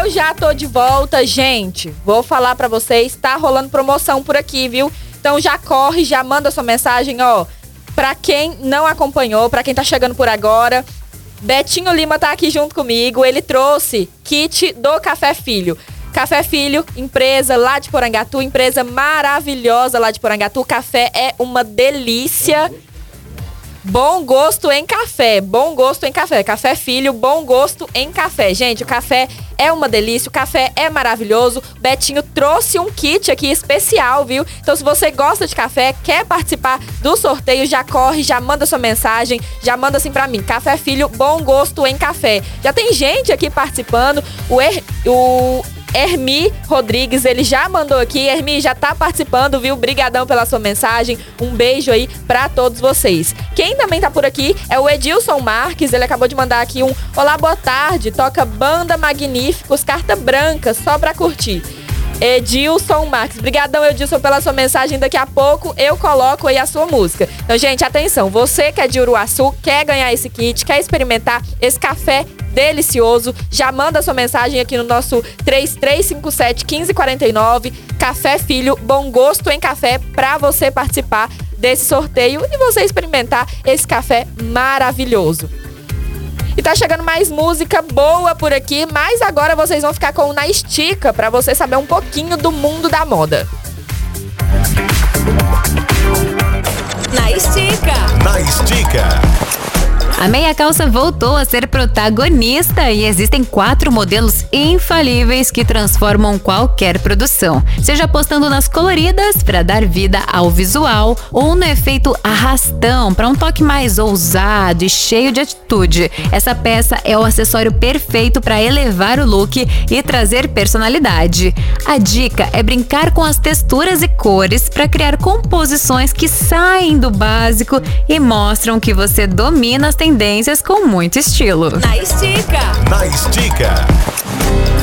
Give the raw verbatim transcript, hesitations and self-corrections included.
Eu já tô de volta, gente. Vou falar pra vocês, tá rolando promoção por aqui, viu? Então já corre, já manda sua mensagem, ó. Pra quem não acompanhou, pra quem tá chegando por agora, Betinho Lima tá aqui junto comigo. Ele trouxe kit do Café Filho. Café Filho, empresa lá de Porangatu, empresa maravilhosa lá de Porangatu. O café é uma delícia. Bom gosto em café, bom gosto em café. Café Filho, bom gosto em café. Gente, o café é uma delícia, o café é maravilhoso. Betinho trouxe um kit aqui especial, viu? Então, se você gosta de café, quer participar do sorteio, já corre, já manda sua mensagem, já manda assim pra mim. Café Filho, bom gosto em café. Já tem gente aqui participando. O... Er, o Hermi Rodrigues, ele já mandou aqui. Hermi já tá participando, viu? Brigadão pela sua mensagem. Um beijo aí pra todos vocês. Quem também tá por aqui é o Edilson Marques. Ele acabou de mandar aqui um olá, boa tarde. Toca Banda Magníficos, Carta Branca, só pra curtir. Edilson Marques. Brigadão, Edilson, pela sua mensagem. Daqui a pouco eu coloco aí a sua música. Então, gente, atenção. Você que é de Uruaçu, quer ganhar esse kit, quer experimentar esse café delicioso, já manda sua mensagem aqui no nosso três três cinco sete, um cinco quatro nove. Café Filho, bom gosto em café, pra você participar desse sorteio e você experimentar esse café maravilhoso. E tá chegando mais música boa por aqui, mas agora vocês vão ficar com o Na Estica, pra você saber um pouquinho do mundo da moda. Na Estica. Na Estica. A meia calça voltou a ser protagonista e existem quatro modelos infalíveis que transformam qualquer produção. Seja apostando nas coloridas para dar vida ao visual ou no efeito arrastão para um toque mais ousado e cheio de atitude. Essa peça é o acessório perfeito para elevar o look e trazer personalidade. A dica é brincar com as texturas e cores para criar composições que saem do básico e mostram que você domina as tendências com muito estilo. Na Estica. Na Estica.